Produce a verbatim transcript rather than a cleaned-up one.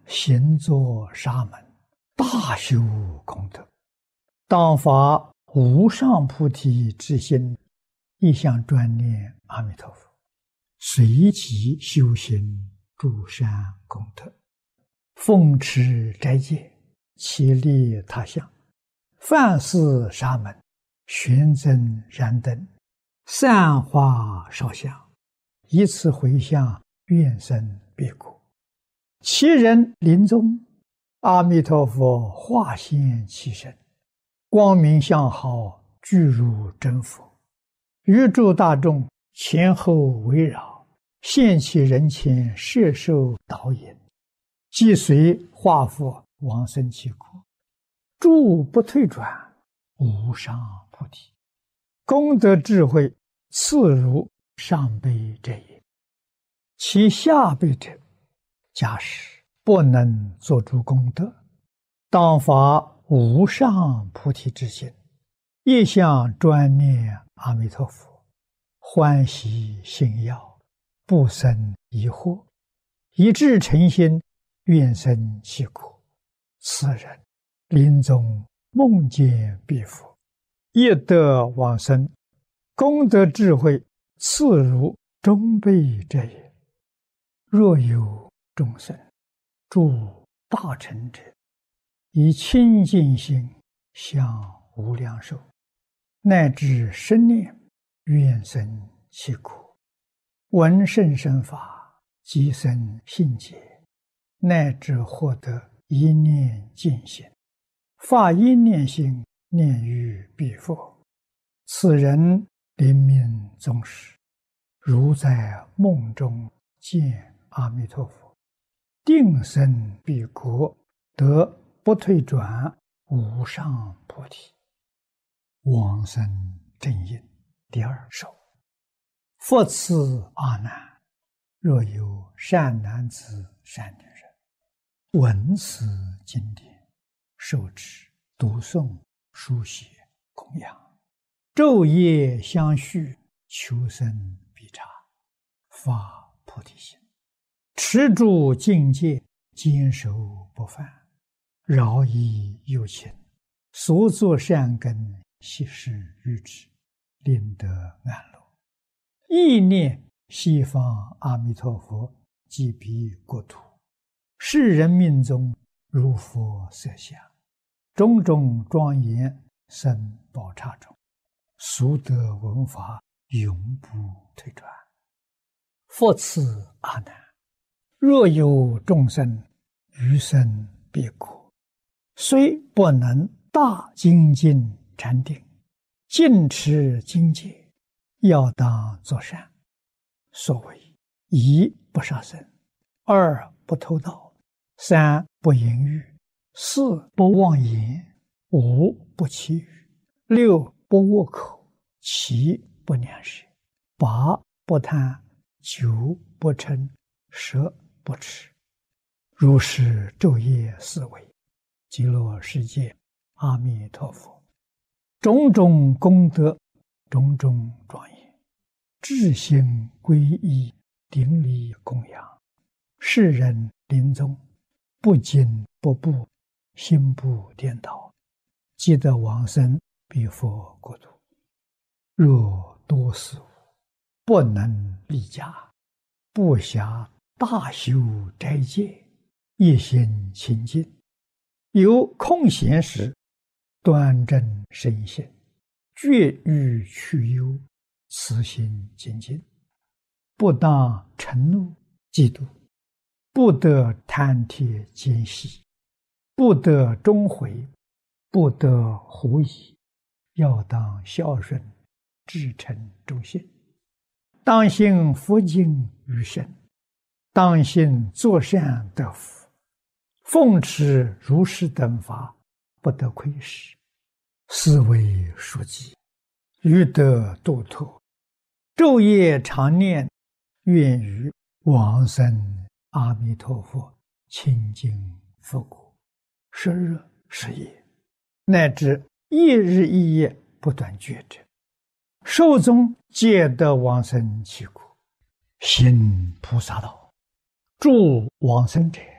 行作沙门，大修功德，当发无上菩提之心，一向专念阿弥陀佛，随即修行诸善功德，奉持斋戒，其利他乡，饭施沙门，玄增燃灯，散花烧香，以此回向愿生别国。其人临终，阿弥陀佛化现其身，光明相好，具如真佛，于诸大众前后围绕，现其人前，摄受导引，即随化佛往生其国，诸不退转，无上菩提，功德智慧次如上辈者也。其下辈者，假使不能做诸功德，当发无上菩提之心，一向专念阿弥陀佛，欢喜信要，不生疑惑，一致诚心，愿生其国。此人临终梦见彼佛，业得往生，功德智慧次如中辈者也。若有众生诸大乘者，以清净心向无量寿，乃至生念愿生其国，闻甚深法，即生信解，乃至获得一念净心，发一念心，念于彼佛，此人临命终时，如在梦中见阿弥陀佛，定生彼国，得不退转无上菩提。往生正因第二首。复次阿难，若有善男子善女人，闻此经典，受持读诵书写供养，昼夜相续，求生必察，发菩提心，持住境界，坚守不犯，饶益有情，所作善根，悉施于之，令得安乐。意念西方阿弥陀佛即彼国土，世人命中如佛色相，种种庄严生宝刹中，俗得闻法，永不退转。复次阿难，若有众生余生别国，虽不能大精进禅定，尽持经戒，要当作善。所谓一不杀生，二不偷盗，三不淫欲，四不妄言，五不绮语，六不恶口，七不两舌，八不贪，九不嗔，十不痴。如是昼夜思维，极乐世界阿弥陀佛，种种功德，种种庄严，至心皈依，顶礼供养，世人临终不惊不怖，心不颠倒，即得往生彼佛国土。若多事物，不能立家，不暇大修斋戒，一心清净，有空闲时，端正身心，绝欲去忧，慈心精进，不当嗔怒嫉妒，不得贪帖奸细，不得终悔，不得狐疑，要当孝顺，至诚忠信，当信佛经于身，当信作善得福，奉持如是等法，不得亏失，是为书记，欲得度脱，昼夜常念，愿于往生阿弥陀佛清净佛国，十日十夜，乃至一日一夜不断觉者，寿终皆得往生其国。行菩萨道，助往生者，